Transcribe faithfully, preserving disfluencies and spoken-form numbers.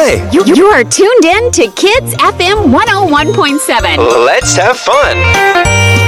Hi. You, you are tuned in to Kids F M one oh one point seven. Let's have fun.